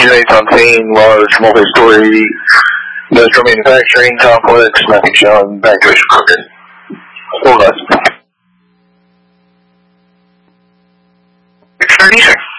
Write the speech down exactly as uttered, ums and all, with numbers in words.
originates on scene, large, multi-story industrial manufacturing complex, nothing shown, evacuation program. Hold us. six thirty-six.